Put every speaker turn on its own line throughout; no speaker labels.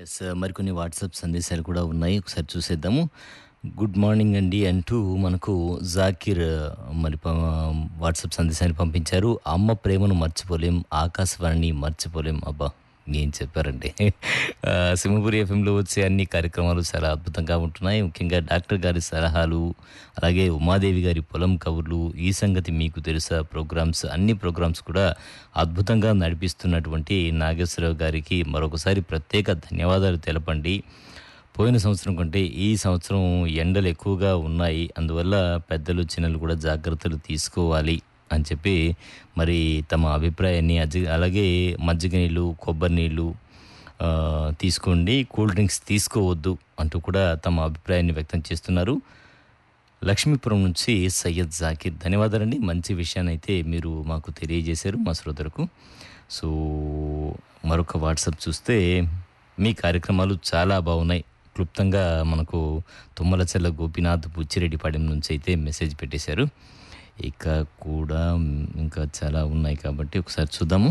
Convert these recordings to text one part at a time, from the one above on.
Yes. మరికొన్ని WhatsApp సందేశాలు కూడా ఉన్నాయి. ఒకసారి చూసేద్దాము. గుడ్ మార్నింగ్ అండి అంటూ మనకు జాకీర్ మరి వాట్సాప్ సందేశాన్ని పంపించారు. అమ్మ ప్రేమను మర్చిపోలేం, ఆకాశవాణిని మర్చిపోలేం. అబ్బా! ఏం చెప్పారండి. సింహపురి ఎఫ్ఎంలో వచ్చే అన్ని కార్యక్రమాలు చాలా అద్భుతంగా ఉంటున్నాయి. ముఖ్యంగా డాక్టర్ గారి సలహాలు, అలాగే ఉమాదేవి గారి పొలం కబుర్లు, ఈ సంగతి మీకు తెలుసా ప్రోగ్రామ్స్, అన్ని ప్రోగ్రామ్స్ కూడా అద్భుతంగా నడిపిస్తున్నటువంటి నాగేశ్వరరావు గారికి మరొకసారి ప్రత్యేక ధన్యవాదాలు తెలపండి. పోయిన సంవత్సరం కంటే ఈ సంవత్సరం ఎండలు ఎక్కువగా ఉన్నాయి. అందువల్ల పెద్దలు చిన్నలు కూడా జాగ్రత్తలు తీసుకోవాలి అని చెప్పి మరి తమ అభిప్రాయాన్ని అలాగే మజ్జిగ నీళ్ళు, కొబ్బరి నీళ్ళు తీసుకోండి, కూల్ డ్రింక్స్ తీసుకోవద్దు అంటూ కూడా తమ అభిప్రాయాన్ని వ్యక్తం చేస్తున్నారు. లక్ష్మీపురం నుంచి సయ్యద్ జాకీర్. ధన్యవాదాలండి. మంచి విషయాన్ని అయితే మీరు మాకు తెలియజేశారు మా శ్రోతలకు. సో మరొక వాట్సాప్ చూస్తే మీ కార్యక్రమాలు చాలా బాగున్నాయి. క్లుప్తంగా మనకు తుమ్మలచెల్ల గోపీనాథ్ బుచ్చిరెడ్డిపాడెం నుంచి అయితే మెసేజ్ పెట్టేశారు. ఇక కూడా ఇంకా చాలా ఉన్నాయి కాబట్టి ఒకసారి చూద్దాము.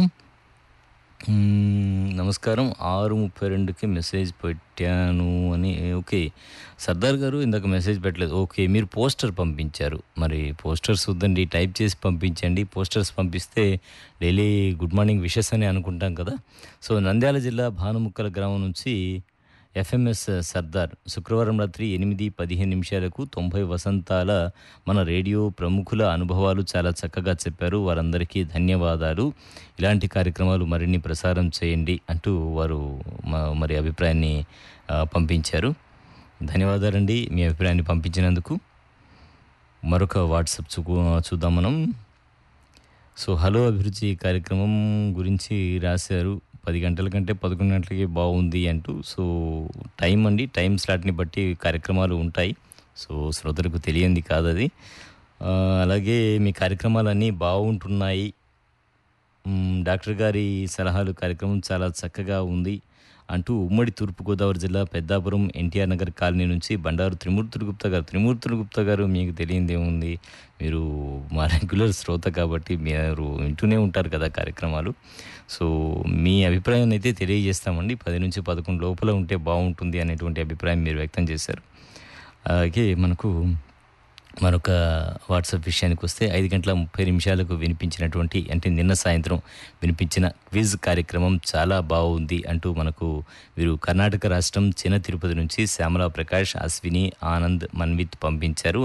నమస్కారం, 6:32కి మెసేజ్ పెట్టాను అని. ఓకే, సర్దార్ గారు ఇందాక మెసేజ్ పెట్టలేదు. ఓకే, మీరు పోస్టర్ పంపించారు. మరి పోస్టర్స్ వద్దండి, టైప్ చేసి పంపించండి. పోస్టర్స్ పంపిస్తే డైలీ గుడ్ మార్నింగ్ విషెస్ అని అనుకుంటాం కదా. సో నంద్యాల జిల్లా భానుముక్కల గ్రామం నుంచి ఎఫ్ఎంఎస్ సర్దార్ శుక్రవారం రాత్రి 8:15 90 వసంతాల మన రేడియో ప్రముఖుల అనుభవాలు చాలా చక్కగా చెప్పారు. వారందరికీ ధన్యవాదాలు. ఇలాంటి కార్యక్రమాలు మరిన్ని ప్రసారం చేయండి అంటూ వారు మరి అభిప్రాయాన్ని పంపించారు. ధన్యవాదాలండి మీ అభిప్రాయాన్ని పంపించినందుకు. మరొక వాట్సాప్ చూద్దాం మనం. సో హలో అభిరుచి కార్యక్రమం గురించి రాశారు. 10 గంటల కంటే 11 గంటలకి బాగుంది అంటూ. సో టైం అండి, టైం స్లాట్ని బట్టి కార్యక్రమాలు ఉంటాయి. సో శ్రోతలకు తెలియంది కాదు అది. అలాగే మీ కార్యక్రమాలన్నీ బాగుంటున్నాయి. డాక్టర్ గారి సలహాలు కార్యక్రమం చాలా చక్కగా ఉంది అంటూ ఉమ్మడి తూర్పుగోదావరి జిల్లా పెద్దాపురం ఎన్టీఆర్ నగర్ కాలనీ నుంచి బండారు త్రిమూర్తులు గుప్తా గారు మీకు తెలియంది ఏముంది, మీరు మా రెగ్యులర్ శ్రోత కాబట్టి మీరు వింటూనే ఉంటారు కదా కార్యక్రమాలు. సో మీ అభిప్రాయాన్ని అయితే తెలియజేస్తామండి. 10 నుంచి 11 లోపల ఉంటే బాగుంటుంది అనేటువంటి అభిప్రాయం మీరు వ్యక్తం చేశారు. అలాగే మనకు మరొక వాట్సాప్ విషయానికి వస్తే 5:30 వినిపించినటువంటి, అంటే నిన్న సాయంత్రం వినిపించిన క్విజ్ కార్యక్రమం చాలా బాగుంది అంటూ మనకు వీరు కర్ణాటక రాష్ట్రం చిన్న తిరుపతి నుంచి శ్యామలా ప్రకాష్, అశ్విని, ఆనంద్, మన్విత్ పంపించారు.